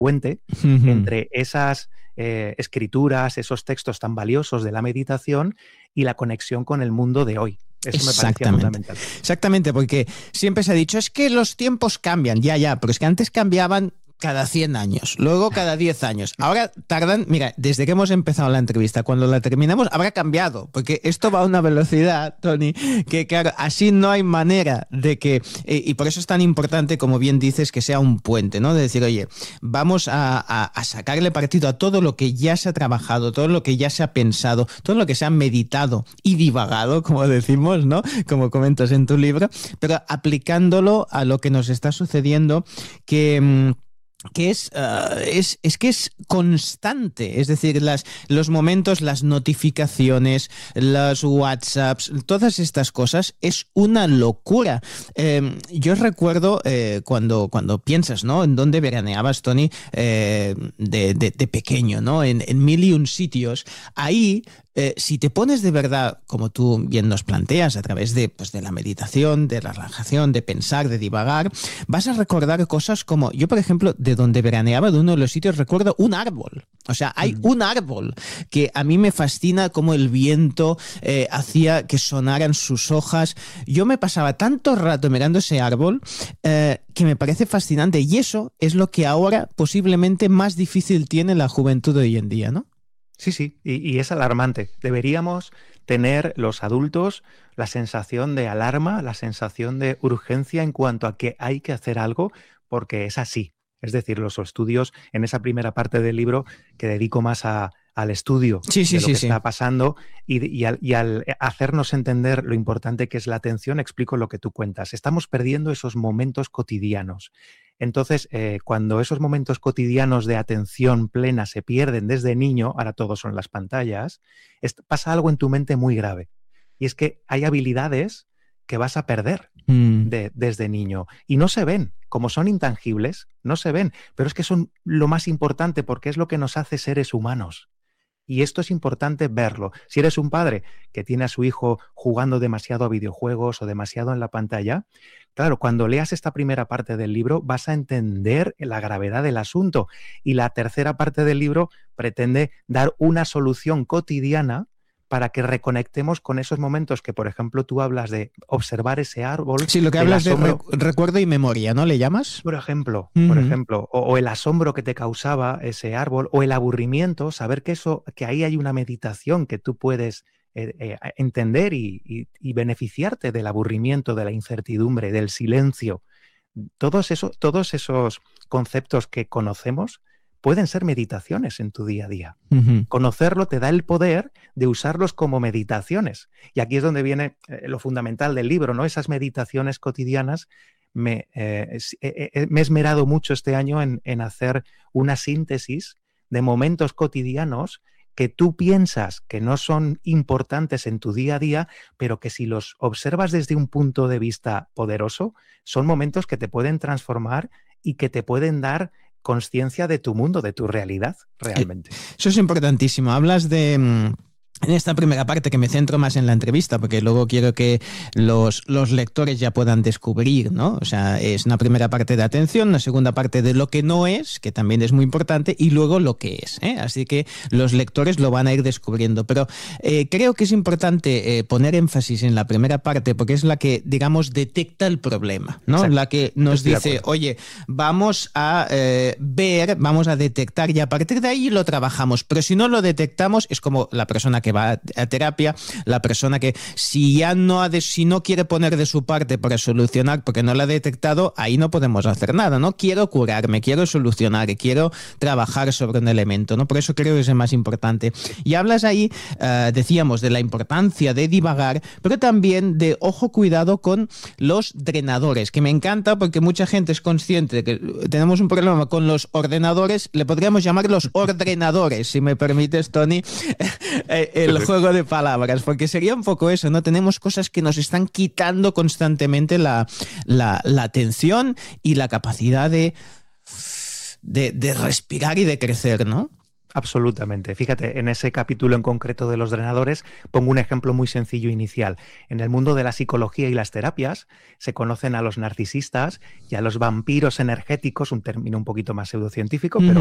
puente entre esas escrituras, esos textos tan valiosos de la meditación y la conexión con el mundo de hoy. Eso me parecía fundamental. Exactamente, porque siempre se ha dicho, es que los tiempos cambian, pero es que antes cambiaban cada 100 años, luego cada 10 años. Ahora tardan, mira, desde que hemos empezado la entrevista, cuando la terminamos, habrá cambiado, porque esto va a una velocidad, Tony, que claro, así no hay manera de que, y por eso es tan importante, como bien dices, que sea un puente, ¿no? De decir, oye, vamos a sacarle partido a todo lo que ya se ha trabajado, todo lo que ya se ha pensado, todo lo que se ha meditado y divagado, como decimos, ¿no? Como comentas en tu libro, pero aplicándolo a lo que nos está sucediendo, que es que es constante, es decir, los momentos, las notificaciones, los WhatsApps, todas estas cosas es una locura. Yo recuerdo cuando piensas, ¿no? En dónde veraneabas, Tony, de pequeño, ¿no? En mil y un sitios. Ahí, si te pones de verdad, como tú bien nos planteas, a través de la meditación, de la relajación, de pensar, de divagar, vas a recordar cosas como, yo por ejemplo, de donde veraneaba, de uno de los sitios, recuerdo un árbol. O sea, hay un árbol que a mí me fascina cómo el viento hacía que sonaran sus hojas. Yo me pasaba tanto rato mirando ese árbol que me parece fascinante, y eso es lo que ahora posiblemente más difícil tiene la juventud de hoy en día, ¿no? Sí, y es alarmante. Deberíamos tener los adultos la sensación de alarma, la sensación de urgencia en cuanto a que hay que hacer algo, porque es así. Es decir, los estudios en esa primera parte del libro que dedico más al estudio de lo que está pasando y al hacernos entender lo importante que es la atención, explico lo que tú cuentas. Estamos perdiendo esos momentos cotidianos. Entonces, cuando esos momentos cotidianos de atención plena se pierden desde niño, ahora todos son las pantallas, pasa algo en tu mente muy grave. Y es que hay habilidades que vas a perder desde niño y no se ven. Como son intangibles, no se ven, pero es que son lo más importante porque es lo que nos hace seres humanos. Y esto es importante verlo. Si eres un padre que tiene a su hijo jugando demasiado a videojuegos o demasiado en la pantalla, claro, cuando leas esta primera parte del libro vas a entender la gravedad del asunto. Y la tercera parte del libro pretende dar una solución cotidiana para que reconectemos con esos momentos que, por ejemplo, tú hablas de observar ese árbol. Sí, lo que hablas de recuerdo y memoria, ¿no le llamas? Por ejemplo, o el asombro que te causaba ese árbol, o el aburrimiento, saber que ahí hay una meditación que tú puedes entender y beneficiarte del aburrimiento, de la incertidumbre, del silencio. Todos esos conceptos que conocemos pueden ser meditaciones en tu día a día. Conocerlo te da el poder de usarlos como meditaciones. Y aquí es donde viene lo fundamental del libro, ¿no? Esas meditaciones cotidianas. Me he esmerado mucho este año en hacer una síntesis de momentos cotidianos que tú piensas que no son importantes en tu día a día, pero que si los observas desde un punto de vista poderoso, son momentos que te pueden transformar y que te pueden dar consciencia de tu mundo, de tu realidad, realmente. Eso es importantísimo. Hablas de... En esta primera parte, que me centro más en la entrevista, porque luego quiero que los lectores ya puedan descubrir, ¿no? O sea, es una primera parte de atención, una segunda parte de lo que no es, que también es muy importante, y luego lo que es, ¿eh? Así que los lectores lo van a ir descubriendo. Pero creo que es importante poner énfasis en la primera parte, porque es la que, digamos, detecta el problema, ¿no? Exacto. La que nos dice, oye, vamos a ver, vamos a detectar, y a partir de ahí lo trabajamos. Pero si no lo detectamos, es como la persona que va a terapia, la persona que si no quiere poner de su parte para solucionar porque no la ha detectado, ahí no podemos hacer nada, ¿no? Quiero curarme, quiero solucionar, quiero trabajar sobre un elemento, ¿no? Por eso creo que es el más importante. Y hablas ahí, decíamos, de la importancia de divagar, pero también de ojo, cuidado con los drenadores, que me encanta porque mucha gente es consciente de que tenemos un problema con los ordenadores, le podríamos llamar los ordenadores, si me permites, Tony, el juego de palabras, porque sería un poco eso, ¿no? Tenemos cosas que nos están quitando constantemente la atención y la capacidad de respirar y de crecer, ¿no? Absolutamente. Fíjate, en ese capítulo en concreto de los drenadores, pongo un ejemplo muy sencillo inicial. En el mundo de la psicología y las terapias se conocen a los narcisistas y a los vampiros energéticos, un término un poquito más pseudocientífico, pero